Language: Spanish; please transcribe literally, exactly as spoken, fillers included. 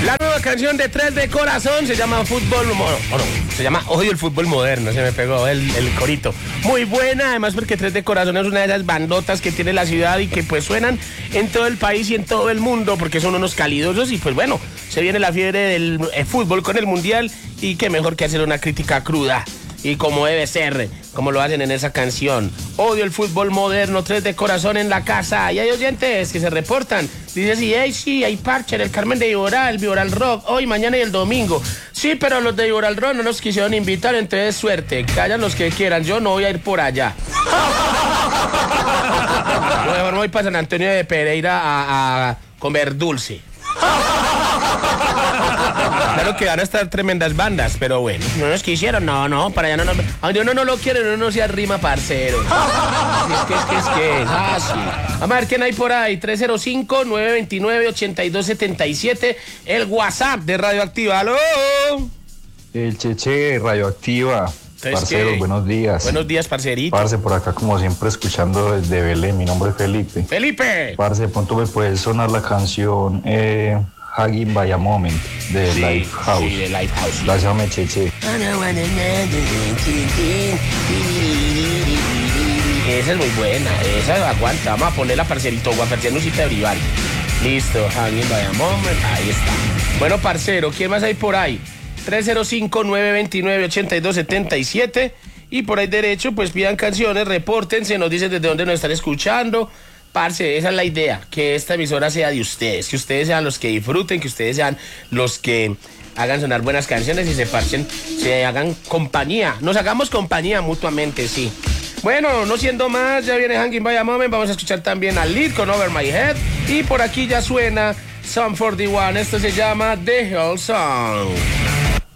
La nueva canción de Tres de Corazón se llama Fútbol, mo- oh no, se llama Odio el Fútbol Moderno, se me pegó el, el corito. Muy buena, además porque Tres de Corazón es una de esas bandotas que tiene la ciudad y que pues suenan en todo el país y en todo el mundo porque son unos calidosos y pues bueno, se viene la fiebre del eh, fútbol con el Mundial y qué mejor que hacer una crítica cruda. Y como debe ser, como lo hacen en esa canción. Odio el fútbol moderno, Tres de Corazón en la casa. Y hay oyentes que se reportan. Dice sí, hey, sí, hay parche en el Carmen de Viboral, Viboral Rock, hoy, mañana y el domingo. Sí, pero los de Viboral Rock no nos quisieron invitar, entonces suerte. Callan los que quieran, yo no voy a ir por allá. Yo mejor me voy para San Antonio de Pereira a, a comer dulce. Claro que van a estar tremendas bandas, pero bueno, no nos quisieron, no, no, para allá no nos... Aunque uno no lo quiere, uno no se arrima, parcero. Es que, es que, es que, es así. A ver, ¿quién hay por ahí? tres cero cinco, nueve dos nueve, ocho dos siete siete, el WhatsApp de Radioactiva, ¡aló! El Cheche, Radioactiva. Parceros, ¿qué? Buenos días. Buenos días, parcerito. Parce, por acá como siempre escuchando desde Belén, mi nombre es Felipe. ¡Felipe! Parce, de pronto me puede sonar la canción eh, Hugging by a Moment de Sí, Lifehouse. sí, de Lifehouse. Gracias, me Cheche. Esa es muy buena, esa aguanta. Vamos a ponerla, parcerito, guaperciano y Brival. Listo, Hanging by a Moment, ahí está. Bueno, parcero, ¿quién más hay por ahí? tres cero cinco, nueve dos nueve, ocho dos siete siete. Y por ahí derecho, pues pidan canciones, repórtense, nos dicen desde dónde nos están escuchando. Parce, esa es la idea, que esta emisora sea de ustedes, que ustedes sean los que disfruten, que ustedes sean los que hagan sonar buenas canciones y se parchen, se hagan compañía, nos hagamos compañía mutuamente, sí. Bueno, no siendo más, ya viene Hanging by a Moment, vamos a escuchar también a Lead con Over My Head y por aquí ya suena Sum cuarenta y uno, esto se llama The Whole Song.